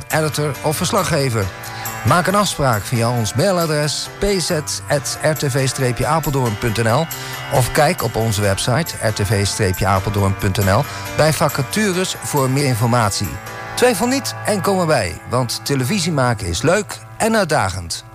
editor of verslaggever. Maak een afspraak via ons mailadres pz@rtv-apeldoorn.nl of kijk op onze website rtv-apeldoorn.nl bij vacatures voor meer informatie. Twijfel niet en kom erbij, want televisie maken is leuk en uitdagend.